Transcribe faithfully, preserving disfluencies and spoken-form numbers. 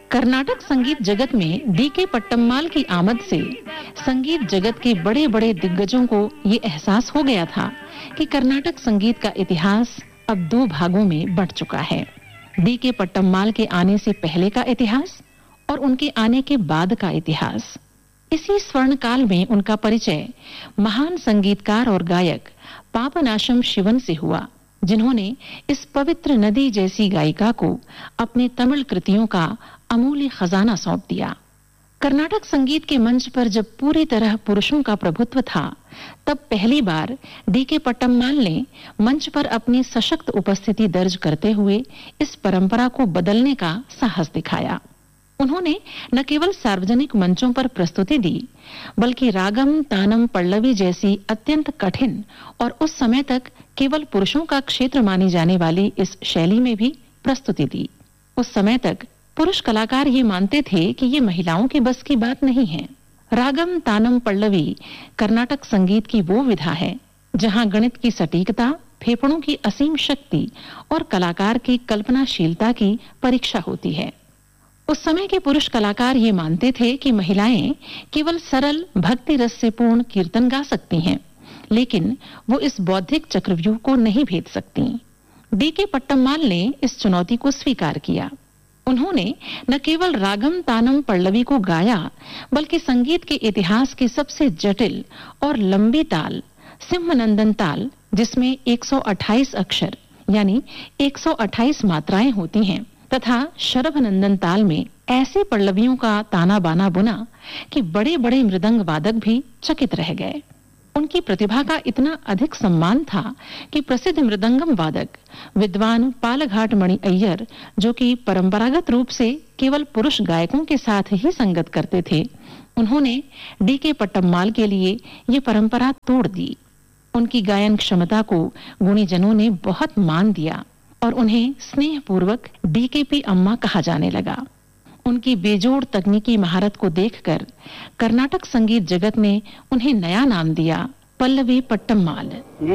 कर्नाटक संगीत जगत में डी के पट्टम्माल की आमद से संगीत जगत के बड़े बड़े दिग्गजों को ये एहसास हो गया था कि कर्नाटक संगीत का इतिहास अब दो भागों में बंट चुका है। डी के पट्टम्माल के आने से पहले का इतिहास और उनके आने के बाद का इतिहास। इसी स्वर्ण काल में उनका परिचय महान संगीतकार और गायक पापनाशम शिवन से हुआ, जिन्होंने इस पवित्र नदी जैसी गायिका को अपने तमिल कृतियों का अमूल्य खजाना सौंप दिया। कर्नाटक संगीत के मंच पर जब पूरी तरह पुरुषों का प्रभुत्व था, तब पहली बार डी के पट्टम्माल ने मंच पर अपनी सशक्त उपस्थिति दर्ज करते हुए इस परंपरा को बदलने का साहस दिखाया। उन्होंने न केवल सार्वजनिक मंचों पर प्रस्तुति दी, बल्कि रागम तानम पल्लवी जैसी अत्यंत कठिन और उस समय तक केवल पुरुषों का क्षेत्र मानी जाने वाली इस शैली में भी प्रस्तुति दी। उस समय तक पुरुष कलाकार ये मानते थे कि ये महिलाओं की बस की बात नहीं है। रागम तानम पल्लवी कर्नाटक संगीत की वो विधा है जहां गणित की सटीकता, फेफड़ों की असीम शक्ति और कलाकार की कल्पनाशीलता की परीक्षा होती है। उस समय के पुरुष कलाकार ये मानते थे कि महिलाएं केवल सरल भक्ति रस से पूर्ण कीर्तन गा सकती हैं, लेकिन वो इस बौद्धिक चक्रव्यूह को नहीं भेद सकती। डी के पट्टम्माल ने इस चुनौती को स्वीकार किया। उन्होंने न केवल रागम तानम पल्लवी को गाया, बल्कि संगीत के इतिहास की सबसे जटिल और लंबी ताल सिंहनंदन ताल, जिसमें एक सौ अट्ठाईस अक्षर यानी एक सौ अट्ठाईस मात्राएं होती हैं, तथा शरभनंदन ताल में ऐसी पल्लवियों का ताना बाना बुना कि बड़े बड़े मृदंग वादक भी चकित रह गए। उनकी प्रतिभा का इतना अधिक सम्मान था कि प्रसिद्ध मृदंगम वादक विद्वान पालघाट मणि अय्यर, जो कि परंपरागत रूप से केवल पुरुष गायकों के साथ ही संगत करते थे, उन्होंने डी के पट्टम्माल के लिए ये परंपरा तोड़ दी। उनकी गायन क्षमता को गुणीजनों ने बहुत मान दिया और उन्हें स्नेहपूर्वक डी के पी अम्मा कहा जाने लगा। उनकी बेजोड़ तकनीकी महारत को देखकर कर्नाटक संगीत जगत ने उन्हें नया नाम दिया, पल्लवी पट्टम्माल।